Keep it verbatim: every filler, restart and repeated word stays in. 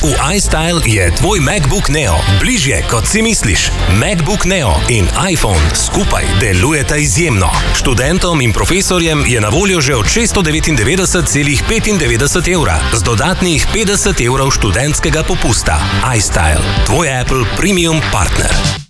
V iStyle je tvoj MacBook Neo bližje, kot si misliš. MacBook Neo in iPhone skupaj delujeta izjemno. Študentom in profesorjem je na voljo že od šeststo devetindevetdeset celih petindevetdeset evra, z dodatnih petdeset evrov študentskega popusta. iStyle, tvoj Apple Premium partner.